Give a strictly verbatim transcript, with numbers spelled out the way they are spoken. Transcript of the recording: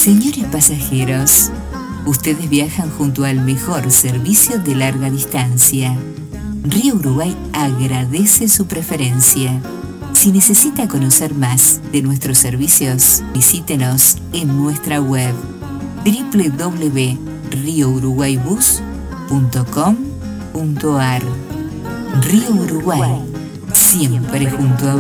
Señores pasajeros, ustedes viajan junto al mejor servicio de larga distancia. Río Uruguay agradece su preferencia. Si necesita conocer más de nuestros servicios, visítenos en nuestra web doble u doble u doble u punto río uruguay bus punto com punto a r. Río Uruguay, siempre junto a